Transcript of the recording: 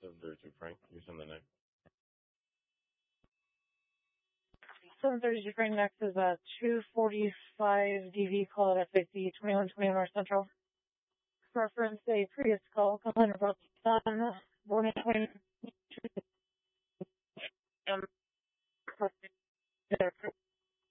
732 Frank, you send the next. 732 Frank, next is 245 DV, call at FAC 2120 North Central. Reference a previous call, complaint about son, born in 20...